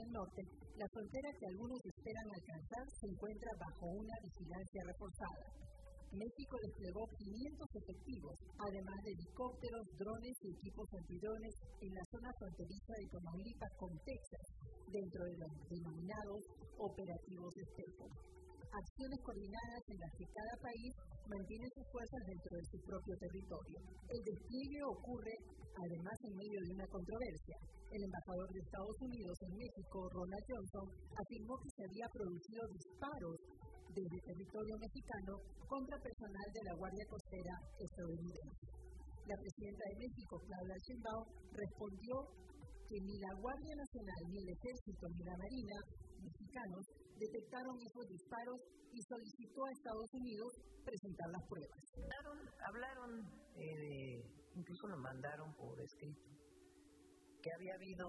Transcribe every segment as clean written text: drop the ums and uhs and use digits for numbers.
del Norte, la frontera que algunos esperan alcanzar se encuentra bajo una vigilancia reforzada. México desplegó 500 efectivos, además de helicópteros, drones y equipos antidrones en la zona fronteriza de Tamaulipas con Texas, dentro de los denominados operativos espejo. Acciones coordinadas en las que cada país mantiene sus fuerzas dentro de su propio territorio. El despliegue ocurre, además, en medio de una controversia. El embajador de Estados Unidos en México, Ronald Johnson, afirmó que se había producido disparos desde territorio mexicano contra personal de la Guardia Costera estadounidense. La presidenta de México, Claudia Sheinbaum, respondió que ni la Guardia Nacional, ni el Ejército, ni la Marina mexicanos detectaron esos disparos y solicitó a Estados Unidos presentar las pruebas. Hablaron, incluso lo mandaron por escrito, que había habido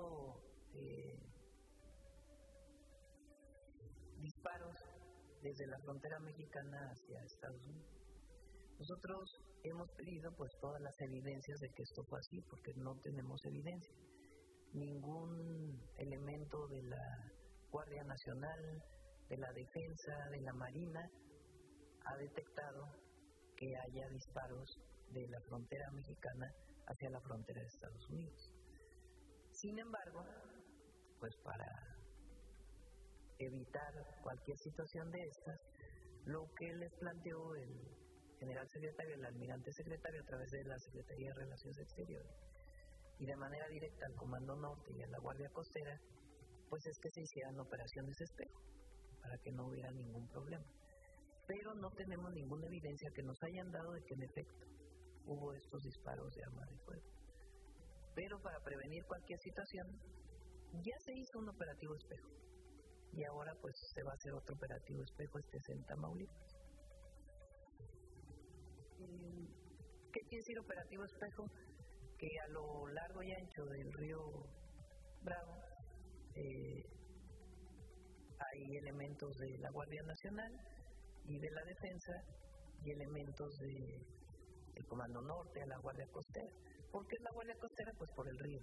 disparos desde la frontera mexicana hacia Estados Unidos. Nosotros hemos pedido pues todas las evidencias de que esto fue así, porque no tenemos evidencia. Ningún elemento de la Guardia Nacional, de la Defensa, de la Marina ha detectado que haya disparos de la frontera mexicana hacia la frontera de Estados Unidos. Sin embargo, pues para evitar cualquier situación de estas, lo que les planteó el general secretario, el almirante secretario, a través de la Secretaría de Relaciones Exteriores, y de manera directa al Comando Norte y a la Guardia Costera, pues es que se hicieran operaciones espejo, para que no hubiera ningún problema. Pero no tenemos ninguna evidencia que nos hayan dado de que en efecto hubo estos disparos de arma de fuego. Pero para prevenir cualquier situación, ya se hizo un operativo espejo. Y ahora pues se va a hacer otro operativo espejo, este es en Tamaulipas. ¿Qué quiere decir operativo espejo? Que a lo largo y ancho del río Bravo hay elementos de la Guardia Nacional y de la Defensa y elementos del Comando Norte, a la Guardia Costera. ¿Por qué es la Guardia Costera? Pues por el río.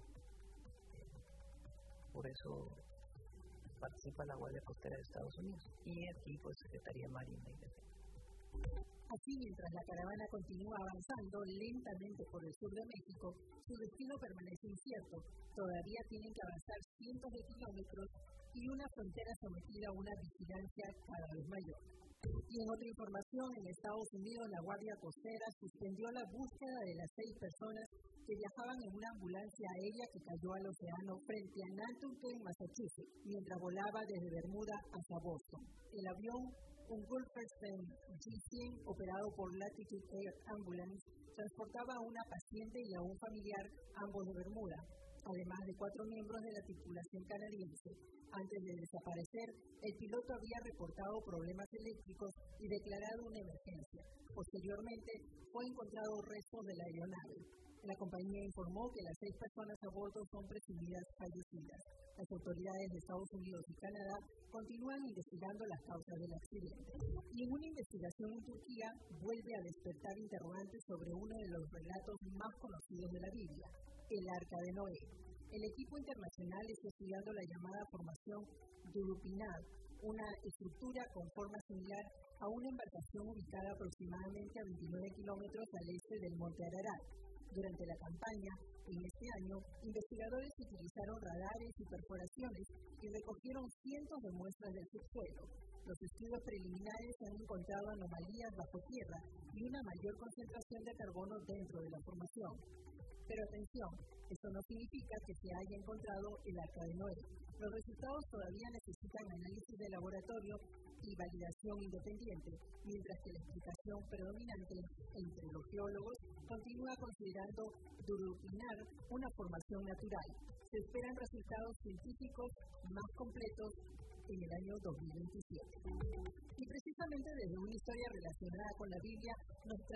Por eso participa la Guardia Costera de Estados Unidos y aquí pues Secretaría Marina y Defensa. Así, mientras la caravana continúa avanzando lentamente por el sur de México, su destino permanece incierto. Todavía tienen que avanzar cientos de kilómetros y una frontera sometida a una vigilancia cada vez mayor. Y en otra información, en Estados Unidos, la Guardia Costera suspendió la búsqueda de las 6 personas que viajaban en una ambulancia aérea que cayó al océano frente a Nantucket, Massachusetts, mientras volaba desde Bermuda hacia Boston. El avión, un Gulfstream G-100 operado por Latitude Air Ambulance, transportaba a una paciente y a un familiar, ambos de Bermuda, además de 4 miembros de la tripulación canadiense. Antes de desaparecer, el piloto había reportado problemas eléctricos y declarado una emergencia. Posteriormente, fue encontrado restos de la aeronave. La compañía informó que las 6 personas a bordo son presumidas fallecidas. Las autoridades de Estados Unidos y Canadá continúan investigando las causas del accidente. Y en una investigación en Turquía, vuelve a despertar interrogantes sobre uno de los relatos más conocidos de la Biblia, el Arca de Noé. El equipo internacional está estudiando la llamada formación Durupinab, una estructura con forma similar a una embarcación ubicada aproximadamente a 29 kilómetros al este del monte Ararat. Durante la campaña, en este año, investigadores utilizaron radares y perforaciones y recogieron cientos de muestras del subsuelo. Los estudios preliminares han encontrado anomalías bajo tierra y una mayor concentración de carbono dentro de la formación. Pero atención, esto no significa que se haya encontrado el Arca de Noé. Los resultados todavía necesitan análisis de laboratorio y validación independiente, mientras que la explicación predominante entre los geólogos continúa considerando Durupinab una formación natural. Se esperan resultados científicos más completos en el año 2027. Y precisamente desde una historia relacionada con la Biblia, nos